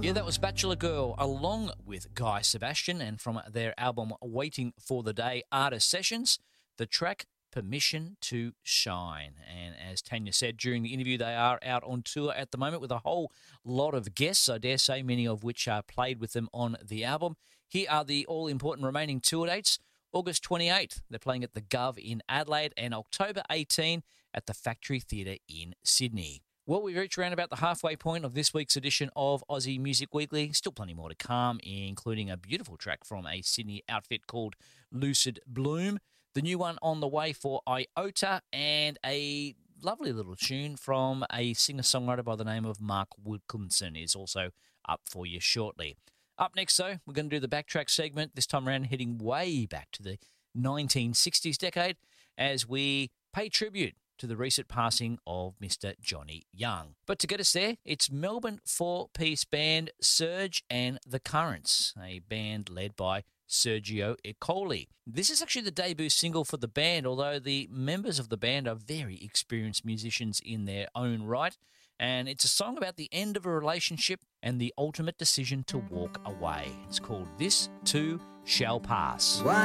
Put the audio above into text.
Yeah, that was Bachelor Girl along with Guy Sebastian, and from their album Waiting for the Day Artist Sessions, the track Permission to Shine. And as Tanya said during the interview, they are out on tour at the moment with a whole lot of guests, I dare say, many of which are played with them on the album. Here are the all-important remaining tour dates. August 28th, they're playing at the Gov in Adelaide, and October 18 at the Factory Theatre in Sydney. Well, we've reached around about the halfway point of this week's edition of Aussie Music Weekly. Still plenty more to come, including a beautiful track from a Sydney outfit called Lucid Bloom, the new one on the way for Iota, and a lovely little tune from a singer-songwriter by the name of Mark Wilkinson is also up for you shortly. Up next, though, we're going to do the backtrack segment, this time around heading way back to the 1960s decade as we pay tribute to the recent passing of Mr. Johnny Young. But to get us there, it's Melbourne four-piece band Serge and the Currents, a band led by Sergio Ercole. This is actually the debut single for the band, although the members of the band are very experienced musicians in their own right, and it's a song about the end of a relationship and the ultimate decision to walk away. It's called This Too Shall Pass. Why